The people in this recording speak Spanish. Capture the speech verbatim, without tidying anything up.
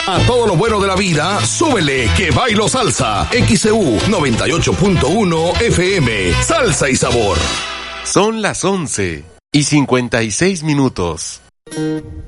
A todo lo bueno de la vida, súbele que bailo salsa. X C U noventa y ocho punto uno F M. Salsa y sabor. Son las once y cincuenta y seis minutos.